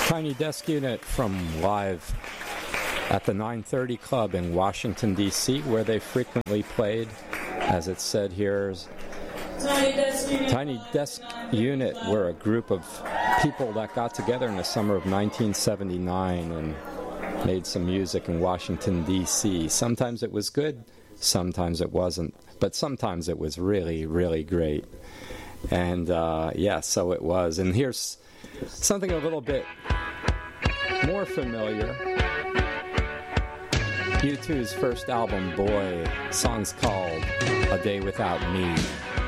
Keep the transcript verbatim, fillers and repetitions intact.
Tiny Desk Unit from live at the nine thirty Club in Washington, D C, where they frequently played. As it said here, Tiny Desk Unit. Tiny Desk Unit were a group of people that got together in the summer of nineteen seventy-nine and made some music in Washington, D C. Sometimes it was good, sometimes it wasn't, but sometimes it was really, really great. And uh, yeah, so it was. And here's something a little bit more familiar. U two's first album, Boy, song's called A Day Without Me.